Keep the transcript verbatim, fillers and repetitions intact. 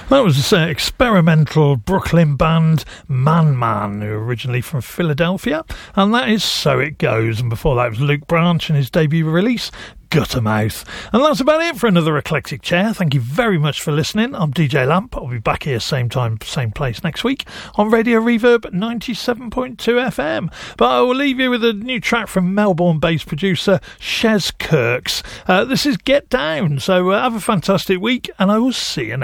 That was an uh, experimental Brooklyn band Man Man, who are originally from Philadelphia, and that is So It Goes. And before that was Luke Branch and his debut release, Guttermouth. And that's about it for another Eclectic Chair. Thank you very much for listening. I'm D J Lamp. I'll be back here same time, same place next week on Radio Reverb ninety-seven point two F M. But I will leave you with a new track from Melbourne-based producer Shez Kirks. Uh, this is Get Down. So uh, have a fantastic week, and I will see you next